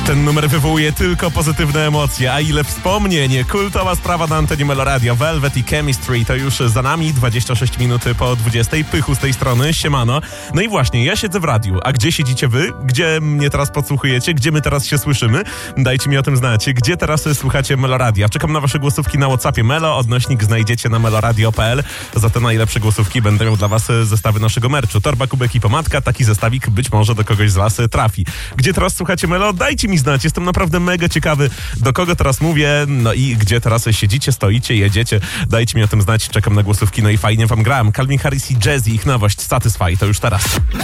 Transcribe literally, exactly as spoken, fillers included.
Ten numer wywołuje tylko pozytywne emocje, a ile wspomnień. Kultowa sprawa na antenie Meloradio. Velvet i Chemistry to już za nami. dwadzieścia sześć minut po dwudziestej. Pychu z tej strony, siemano. No i właśnie, ja siedzę w radiu. A gdzie siedzicie wy? Gdzie mnie teraz podsłuchujecie? Gdzie my teraz się słyszymy? Dajcie mi o tym znać. Gdzie teraz słuchacie Meloradia? Czekam na wasze głosówki na WhatsAppie Melo. Odnośnik znajdziecie na meloradio kropka p l. Za te najlepsze głosówki będę miał dla was zestawy naszego merchu. Torba, kubek i pomadka. Taki zestawik być może do kogoś z was trafi. Gdzie teraz słuchacie Melo? Dajcie mi znać. Jestem naprawdę mega ciekawy, do kogo teraz mówię, no i gdzie teraz siedzicie, stoicie, jedziecie. Dajcie mi o tym znać. Czekam na głosówki, no i fajnie wam grałem. Calvin Harris i Jazzy, ich nowość Satisfy, to już teraz.